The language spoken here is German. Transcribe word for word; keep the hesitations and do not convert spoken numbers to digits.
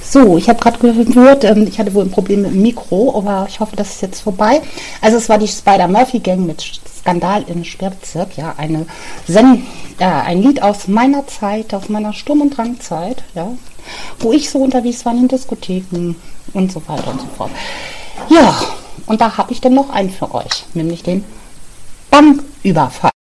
So, ich habe gerade gehört, ähm, ich hatte wohl ein Problem mit dem Mikro, aber ich hoffe, das ist jetzt vorbei. Also es war die Spider-Murphy-Gang mit Skandal im Sperrbezirk, ja, eine Sen ja, ein Lied aus meiner Zeit, aus meiner Sturm- und Drangzeit, ja, wo ich so unterwegs war in Diskotheken und so weiter und so fort. Ja, und da habe ich dann noch einen für euch, nämlich den Banküberfall.